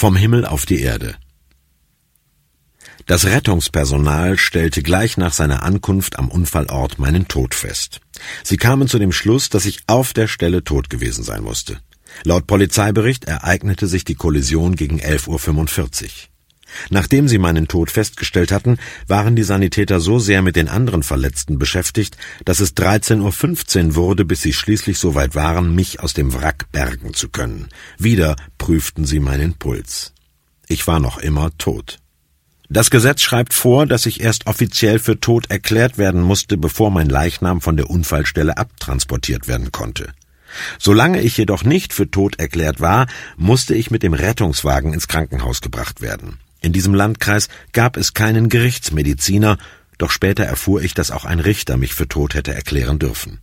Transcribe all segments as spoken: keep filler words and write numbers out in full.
Vom Himmel auf die Erde. Das Rettungspersonal stellte gleich nach seiner Ankunft am Unfallort meinen Tod fest. Sie kamen zu dem Schluss, dass ich auf der Stelle tot gewesen sein musste. Laut Polizeibericht ereignete sich die Kollision gegen elf Uhr fünfundvierzig. Nachdem sie meinen Tod festgestellt hatten, waren die Sanitäter so sehr mit den anderen Verletzten beschäftigt, dass es dreizehn Uhr fünfzehn wurde, bis sie schließlich so weit waren, mich aus dem Wrack bergen zu können. Wieder prüften sie meinen Puls. Ich war noch immer tot. Das Gesetz schreibt vor, dass ich erst offiziell für tot erklärt werden musste, bevor mein Leichnam von der Unfallstelle abtransportiert werden konnte. Solange ich jedoch nicht für tot erklärt war, musste ich mit dem Rettungswagen ins Krankenhaus gebracht werden. In diesem Landkreis gab es keinen Gerichtsmediziner, doch später erfuhr ich, dass auch ein Richter mich für tot hätte erklären dürfen.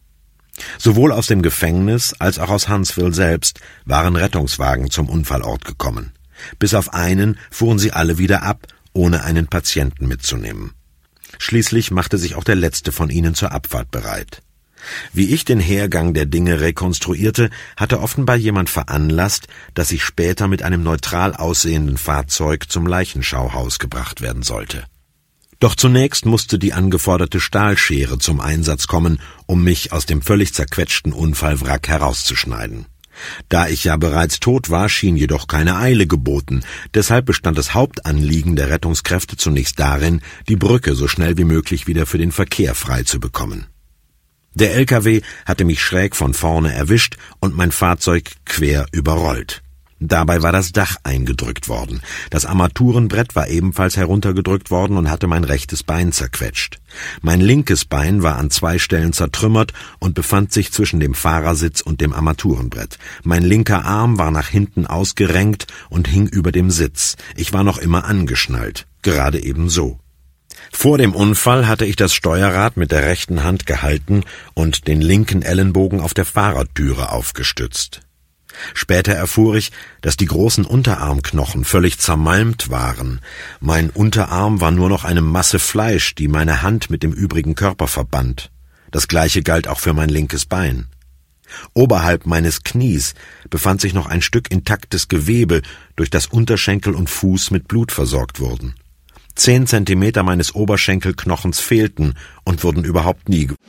Sowohl aus dem Gefängnis als auch aus Huntsville selbst waren Rettungswagen zum Unfallort gekommen. Bis auf einen fuhren sie alle wieder ab, ohne einen Patienten mitzunehmen. Schließlich machte sich auch der letzte von ihnen zur Abfahrt bereit. Wie ich den Hergang der Dinge rekonstruierte, hatte offenbar jemand veranlasst, dass ich später mit einem neutral aussehenden Fahrzeug zum Leichenschauhaus gebracht werden sollte. Doch zunächst musste die angeforderte Stahlschere zum Einsatz kommen, um mich aus dem völlig zerquetschten Unfallwrack herauszuschneiden. Da ich ja bereits tot war, schien jedoch keine Eile geboten, deshalb bestand das Hauptanliegen der Rettungskräfte zunächst darin, die Brücke so schnell wie möglich wieder für den Verkehr frei zu bekommen. Der L K W hatte mich schräg von vorne erwischt und mein Fahrzeug quer überrollt. Dabei war das Dach eingedrückt worden. Das Armaturenbrett war ebenfalls heruntergedrückt worden und hatte mein rechtes Bein zerquetscht. Mein linkes Bein war an zwei Stellen zertrümmert und befand sich zwischen dem Fahrersitz und dem Armaturenbrett. Mein linker Arm war nach hinten ausgerenkt und hing über dem Sitz. Ich war noch immer angeschnallt, gerade eben so. Vor dem Unfall hatte ich das Steuerrad mit der rechten Hand gehalten und den linken Ellenbogen auf der Fahrertüre aufgestützt. Später erfuhr ich, dass die großen Unterarmknochen völlig zermalmt waren. Mein Unterarm war nur noch eine Masse Fleisch, die meine Hand mit dem übrigen Körper verband. Das Gleiche galt auch für mein linkes Bein. Oberhalb meines Knies befand sich noch ein Stück intaktes Gewebe, durch das Unterschenkel und Fuß mit Blut versorgt wurden. Zehn Zentimeter meines Oberschenkelknochens fehlten und wurden überhaupt nie ge-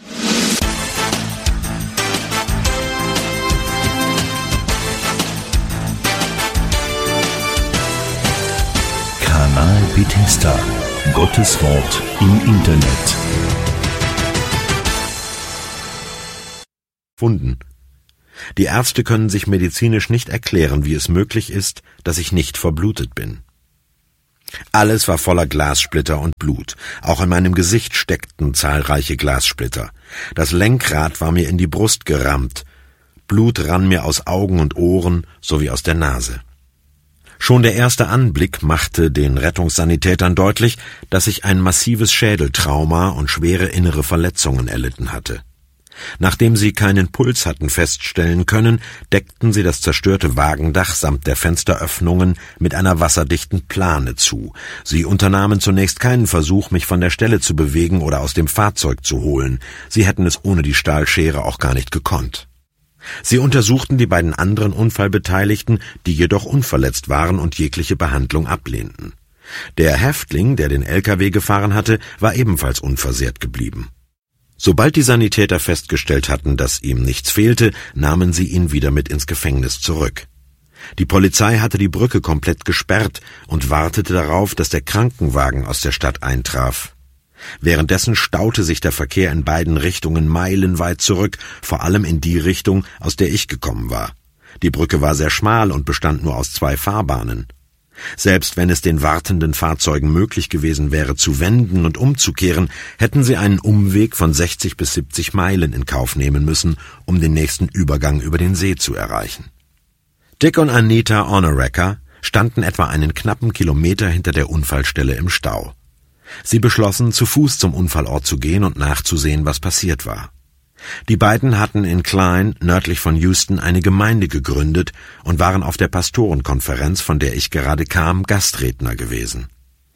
Kanal Bethesda. Gottes Wort im Internet. Funden. Die Ärzte können sich medizinisch nicht erklären, wie es möglich ist, dass ich nicht verblutet bin. Alles war voller Glassplitter und Blut. Auch in meinem Gesicht steckten zahlreiche Glassplitter. Das Lenkrad war mir in die Brust gerammt. Blut rann mir aus Augen und Ohren sowie aus der Nase. Schon der erste Anblick machte den Rettungssanitätern deutlich, dass ich ein massives Schädeltrauma und schwere innere Verletzungen erlitten hatte. Nachdem sie keinen Puls hatten feststellen können, deckten sie das zerstörte Wagendach samt der Fensteröffnungen mit einer wasserdichten Plane zu. Sie unternahmen zunächst keinen Versuch, mich von der Stelle zu bewegen oder aus dem Fahrzeug zu holen. Sie hätten es ohne die Stahlschere auch gar nicht gekonnt. Sie untersuchten die beiden anderen Unfallbeteiligten, die jedoch unverletzt waren und jegliche Behandlung ablehnten. Der Häftling, der den L K W gefahren hatte, war ebenfalls unversehrt geblieben. Sobald die Sanitäter festgestellt hatten, dass ihm nichts fehlte, nahmen sie ihn wieder mit ins Gefängnis zurück. Die Polizei hatte die Brücke komplett gesperrt und wartete darauf, dass der Krankenwagen aus der Stadt eintraf. Währenddessen staute sich der Verkehr in beiden Richtungen meilenweit zurück, vor allem in die Richtung, aus der ich gekommen war. Die Brücke war sehr schmal und bestand nur aus zwei Fahrbahnen. Selbst wenn es den wartenden Fahrzeugen möglich gewesen wäre, zu wenden und umzukehren, hätten sie einen Umweg von sechzig bis siebzig Meilen in Kauf nehmen müssen, um den nächsten Übergang über den See zu erreichen. Dick und Anita Honoraker standen etwa einen knappen Kilometer hinter der Unfallstelle im Stau. Sie beschlossen, zu Fuß zum Unfallort zu gehen und nachzusehen, was passiert war. Die beiden hatten in Klein, nördlich von Houston, eine Gemeinde gegründet und waren auf der Pastorenkonferenz, von der ich gerade kam, Gastredner gewesen.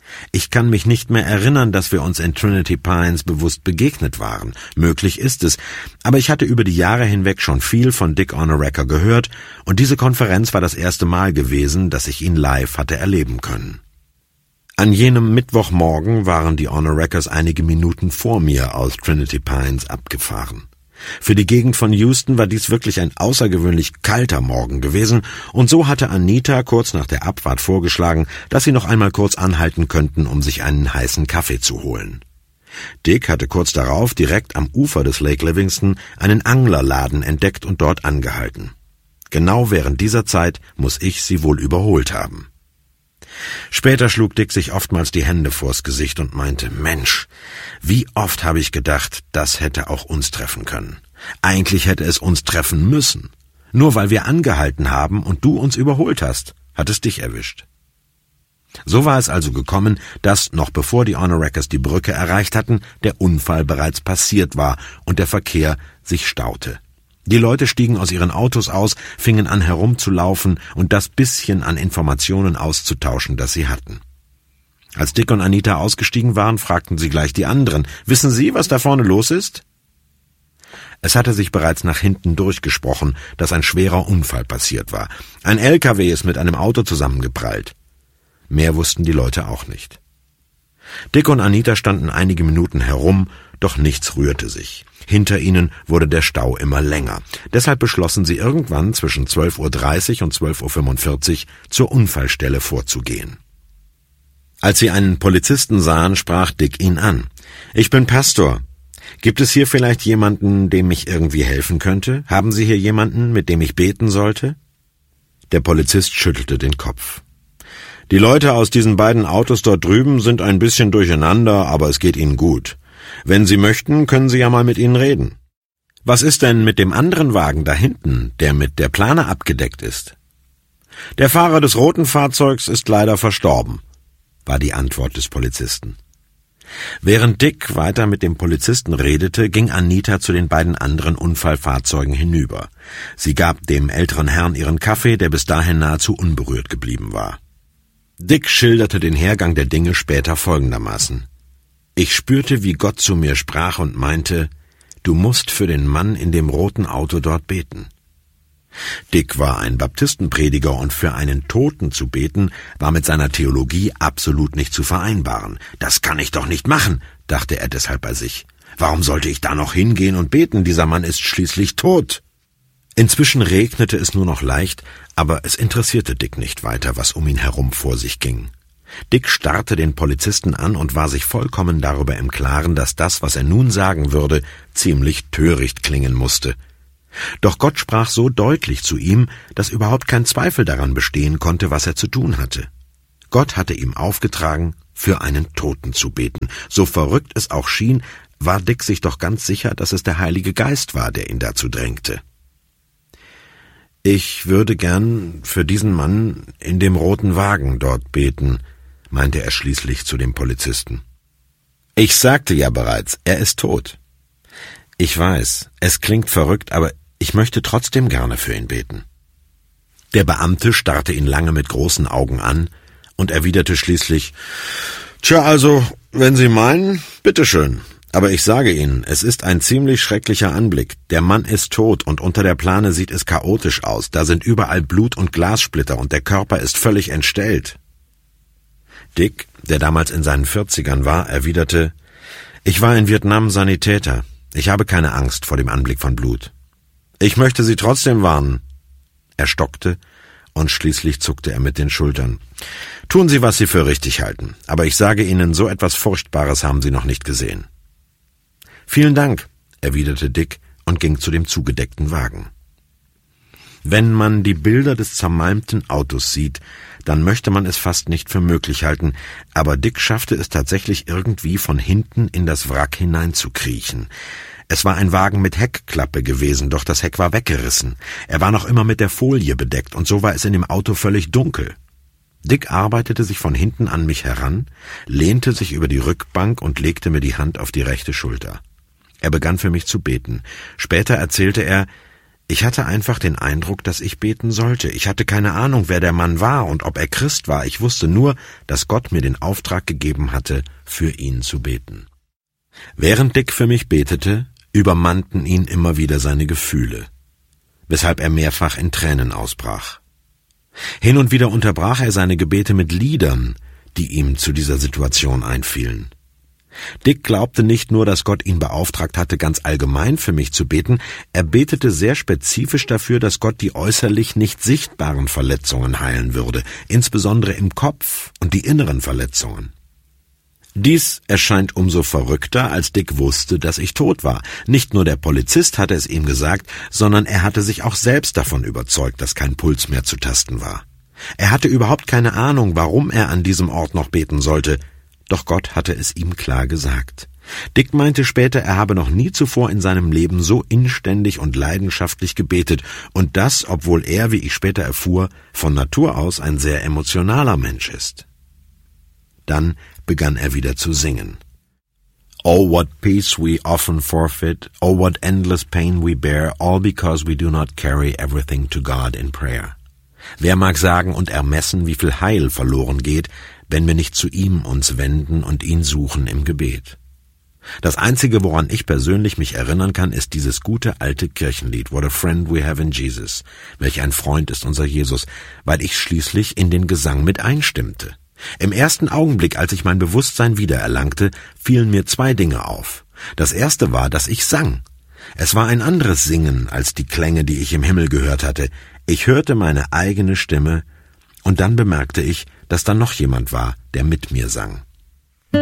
Ich kann mich nicht mehr erinnern, dass wir uns in Trinity Pines bewusst begegnet waren. Möglich ist es, aber ich hatte über die Jahre hinweg schon viel von Dick Oneracker gehört, und diese Konferenz war das erste Mal gewesen, dass ich ihn live hatte erleben können. An jenem Mittwochmorgen waren die Onerackers einige Minuten vor mir aus Trinity Pines abgefahren. Für die Gegend von Houston war dies wirklich ein außergewöhnlich kalter Morgen gewesen, und so hatte Anita kurz nach der Abfahrt vorgeschlagen, dass sie noch einmal kurz anhalten könnten, um sich einen heißen Kaffee zu holen. Dick hatte kurz darauf direkt am Ufer des Lake Livingston einen Anglerladen entdeckt und dort angehalten. Genau während dieser Zeit muss ich sie wohl überholt haben. Später schlug Dick sich oftmals die Hände vors Gesicht und meinte, Mensch, wie oft habe ich gedacht, das hätte auch uns treffen können. Eigentlich hätte es uns treffen müssen. Nur weil wir angehalten haben und du uns überholt hast, hat es dich erwischt. So war es also gekommen, dass, noch bevor die Onerackers die Brücke erreicht hatten, der Unfall bereits passiert war und der Verkehr sich staute. Die Leute stiegen aus ihren Autos aus, fingen an herumzulaufen und das bisschen an Informationen auszutauschen, das sie hatten. Als Dick und Anita ausgestiegen waren, fragten sie gleich die anderen, »Wissen Sie, was da vorne los ist?« Es hatte sich bereits nach hinten durchgesprochen, dass ein schwerer Unfall passiert war. Ein L K W ist mit einem Auto zusammengeprallt. Mehr wussten die Leute auch nicht. Dick und Anita standen einige Minuten herum, doch nichts rührte sich. Hinter ihnen wurde der Stau immer länger. Deshalb beschlossen sie irgendwann zwischen zwölf Uhr dreißig und zwölf Uhr fünfundvierzig zur Unfallstelle vorzugehen. Als sie einen Polizisten sahen, sprach Dick ihn an. »Ich bin Pastor. Gibt es hier vielleicht jemanden, dem ich irgendwie helfen könnte? Haben Sie hier jemanden, mit dem ich beten sollte?« Der Polizist schüttelte den Kopf. »Die Leute aus diesen beiden Autos dort drüben sind ein bisschen durcheinander, aber es geht ihnen gut. Wenn Sie möchten, können Sie ja mal mit ihnen reden.« »Was ist denn mit dem anderen Wagen da hinten, der mit der Plane abgedeckt ist?« »Der Fahrer des roten Fahrzeugs ist leider verstorben«, war die Antwort des Polizisten. Während Dick weiter mit dem Polizisten redete, ging Anita zu den beiden anderen Unfallfahrzeugen hinüber. Sie gab dem älteren Herrn ihren Kaffee, der bis dahin nahezu unberührt geblieben war. Dick schilderte den Hergang der Dinge später folgendermaßen. »Ich spürte, wie Gott zu mir sprach und meinte, du musst für den Mann in dem roten Auto dort beten.« Dick war ein Baptistenprediger und für einen Toten zu beten, war mit seiner Theologie absolut nicht zu vereinbaren. »Das kann ich doch nicht machen«, dachte er deshalb bei sich. »Warum sollte ich da noch hingehen und beten? Dieser Mann ist schließlich tot.« Inzwischen regnete es nur noch leicht, aber es interessierte Dick nicht weiter, was um ihn herum vor sich ging. Dick starrte den Polizisten an und war sich vollkommen darüber im Klaren, dass das, was er nun sagen würde, ziemlich töricht klingen musste. Doch Gott sprach so deutlich zu ihm, dass überhaupt kein Zweifel daran bestehen konnte, was er zu tun hatte. Gott hatte ihm aufgetragen, für einen Toten zu beten. So verrückt es auch schien, war Dick sich doch ganz sicher, dass es der Heilige Geist war, der ihn dazu drängte. »Ich würde gern für diesen Mann in dem roten Wagen dort beten«, meinte er schließlich zu dem Polizisten. »Ich sagte ja bereits, er ist tot.« »Ich weiß, es klingt verrückt, aber ich möchte trotzdem gerne für ihn beten.« Der Beamte starrte ihn lange mit großen Augen an und erwiderte schließlich, »Tja, also, wenn Sie meinen, bitteschön. Aber ich sage Ihnen, es ist ein ziemlich schrecklicher Anblick. Der Mann ist tot und unter der Plane sieht es chaotisch aus. Da sind überall Blut und Glassplitter und der Körper ist völlig entstellt.« Dick, der damals in seinen Vierzigern war, erwiderte, »Ich war in Vietnam Sanitäter. Ich habe keine Angst vor dem Anblick von Blut. Ich möchte Sie trotzdem warnen.« Er stockte und schließlich zuckte er mit den Schultern. »Tun Sie, was Sie für richtig halten. Aber ich sage Ihnen, so etwas Furchtbares haben Sie noch nicht gesehen.« »Vielen Dank«, erwiderte Dick und ging zu dem zugedeckten Wagen. Wenn man die Bilder des zermalmten Autos sieht, dann möchte man es fast nicht für möglich halten, aber Dick schaffte es tatsächlich irgendwie von hinten in das Wrack hineinzukriechen. Es war ein Wagen mit Heckklappe gewesen, doch das Heck war weggerissen. Er war noch immer mit der Folie bedeckt und so war es in dem Auto völlig dunkel. Dick arbeitete sich von hinten an mich heran, lehnte sich über die Rückbank und legte mir die Hand auf die rechte Schulter. Er begann für mich zu beten. Später erzählte er, Ich hatte einfach den Eindruck, dass ich beten sollte. Ich hatte keine Ahnung, wer der Mann war und ob er Christ war. Ich wusste nur, dass Gott mir den Auftrag gegeben hatte, für ihn zu beten. Während Dick für mich betete, übermannten ihn immer wieder seine Gefühle, weshalb er mehrfach in Tränen ausbrach. Hin und wieder unterbrach er seine Gebete mit Liedern, die ihm zu dieser Situation einfielen. Dick glaubte nicht nur, dass Gott ihn beauftragt hatte, ganz allgemein für mich zu beten, er betete sehr spezifisch dafür, dass Gott die äußerlich nicht sichtbaren Verletzungen heilen würde, insbesondere im Kopf und die inneren Verletzungen. Dies erscheint umso verrückter, als Dick wusste, dass ich tot war. Nicht nur der Polizist hatte es ihm gesagt, sondern er hatte sich auch selbst davon überzeugt, dass kein Puls mehr zu tasten war. Er hatte überhaupt keine Ahnung, warum er an diesem Ort noch beten sollte, doch Gott hatte es ihm klar gesagt. Dick meinte später, er habe noch nie zuvor in seinem Leben so inständig und leidenschaftlich gebetet, und das, obwohl er, wie ich später erfuhr, von Natur aus ein sehr emotionaler Mensch ist. Dann begann er wieder zu singen. Oh, what peace we often forfeit, oh, what endless pain we bear, all because we do not carry everything to God in prayer. Wer mag sagen und ermessen, wie viel Heil verloren geht, wenn wir nicht zu ihm uns wenden und ihn suchen im Gebet. Das Einzige, woran ich persönlich mich erinnern kann, ist dieses gute alte Kirchenlied What a Friend We Have in Jesus, welch ein Freund ist unser Jesus, weil ich schließlich in den Gesang mit einstimmte. Im ersten Augenblick, als ich mein Bewusstsein wiedererlangte, fielen mir zwei Dinge auf. Das erste war, dass ich sang. Es war ein anderes Singen als die Klänge, die ich im Himmel gehört hatte. Ich hörte meine eigene Stimme, und dann bemerkte ich, dass da noch jemand war, der mit mir sang.